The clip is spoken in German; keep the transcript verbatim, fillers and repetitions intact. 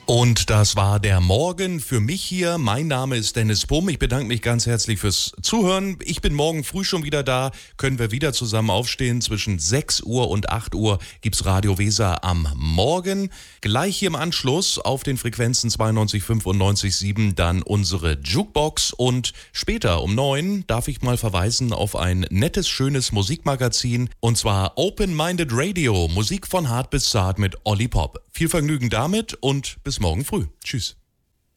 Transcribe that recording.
Und das war der Morgen für mich hier. Mein Name ist Dennis Pumm. Ich bedanke mich ganz herzlich fürs Zuhören. Ich bin morgen früh schon wieder da. Können wir wieder zusammen aufstehen. Zwischen sechs Uhr und acht Uhr gibt's Radio Weser am Morgen. Gleich hier im Anschluss auf den Frequenzen zweiundneunzig Komma fünf und neunzig Komma sieben dann unsere Jukebox. Und später um neun darf ich mal verweisen auf ein nettes, schönes Musikmagazin. Und zwar Open Minded Radio. Musik von hart bis zart mit Olli Pop. Viel Vergnügen damit und bis morgen früh. Tschüss.